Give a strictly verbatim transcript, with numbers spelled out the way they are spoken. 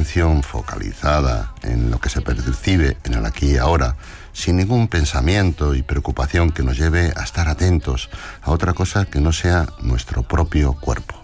atención focalizada en lo que se percibe en el aquí y ahora, sin ningún pensamiento y preocupación que nos lleve a estar atentos a otra cosa que no sea nuestro propio cuerpo.